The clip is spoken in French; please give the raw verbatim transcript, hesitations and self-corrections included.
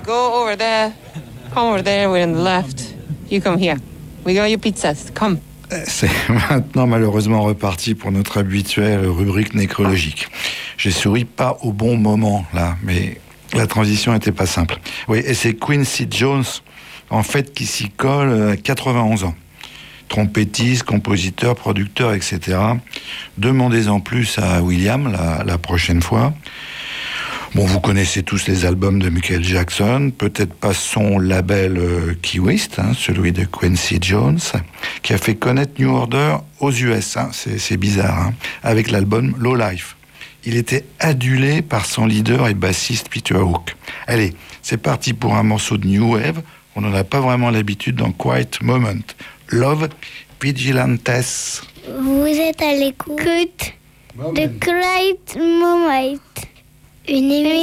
go over there. Come over there, we're on the left. You come here. We got your pizzas. Come. C'est maintenant malheureusement reparti pour notre habituelle rubrique nécrologique. J'ai souri pas au bon moment, là, mais la transition n'était pas simple. Oui, et c'est Quincy Jones, en fait, qui s'y colle à quatre-vingt-onze ans. Trompettiste, compositeur, producteur, et cetera. Demandez-en plus à William la, la prochaine fois. Bon, vous connaissez tous les albums de Michael Jackson, peut-être pas son label euh, Key West, hein, celui de Quincy Jones, qui a fait connaître New Order aux U S, hein, c'est, c'est bizarre, hein, avec l'album Low Life. Il était adulé par son leader et bassiste Peter Hook. Allez, c'est parti pour un morceau de New Wave, on n'en a pas vraiment l'habitude dans Quiet Moment. Love Vigilantes. Vous êtes à l'écoute de Quiet Moment. Une émission